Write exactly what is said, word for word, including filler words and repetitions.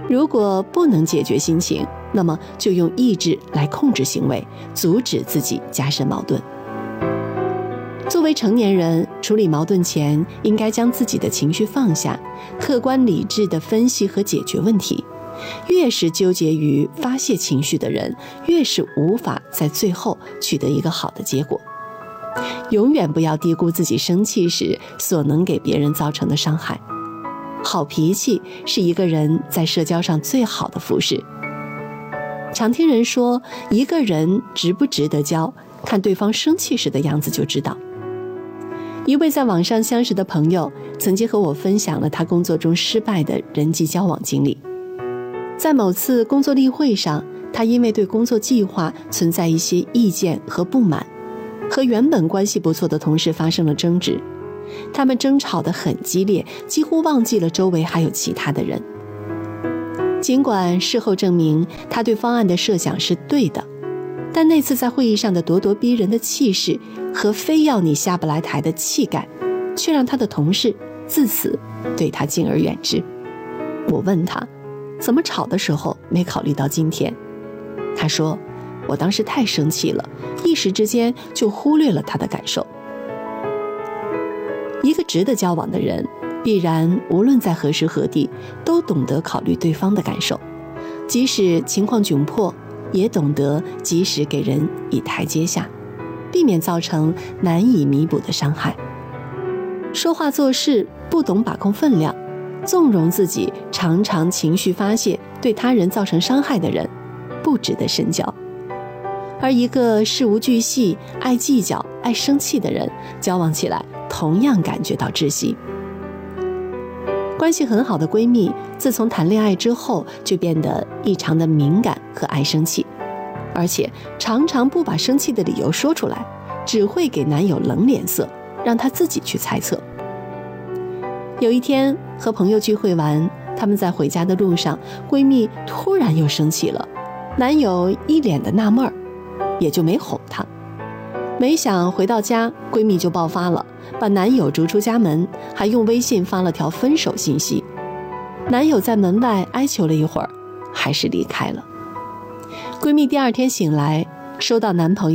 如果不能解决心情，那么就用意志来控制行为，阻止自己加深矛盾。作为成年人，处理矛盾前，应该将自己的情绪放下，客观理智地分析和解决问题。越是纠结于发泄情绪的人，越是无法在最后取得一个好的结果。永远不要低估自己生气时所能给别人造成的伤害。好脾气是一个人在社交上最好的服饰。常听人说，一个人值不值得交，看对方生气时的样子就知道。一位在网上相识的朋友曾经和我分享了他工作中失败的人际交往经历。在某次工作例会上，他因为对工作计划存在一些意见和不满，和原本关系不错的同事发生了争执。他们争吵得很激烈，几乎忘记了周围还有其他的人。尽管事后证明他对方案的设想是对的，但那次在会议上的咄咄逼人的气势和非要你下不来台的气概，却让他的同事自此对他敬而远之。我问他，怎么吵的时候没考虑到今天？他说，我当时太生气了，一时之间就忽略了他的感受。一个值得交往的人，必然无论在何时何地，都懂得考虑对方的感受，即使情况窘迫，也懂得及时给人以台阶下，避免造成难以弥补的伤害。说话做事不懂把控分量，纵容自己常常情绪发泄，对他人造成伤害的人，不值得深交。而一个事无巨细、爱计较、爱生气的人，交往起来同样感觉到窒息。关系很好的闺蜜，自从谈恋爱之后，就变得异常的敏感和爱生气，而且常常不把生气的理由说出来，只会给男友冷脸色，让他自己去猜测。有一天和朋友聚会完，他们在回家的路上，闺蜜突然又生气了，男友一脸的纳闷儿，也就没哄她。没想回到家，闺蜜就爆发了，把男友逐出家门，还用微信发了条分手信息。男友在门外哀求了一会儿，还是离开了。闺蜜第二天醒来，收到男朋友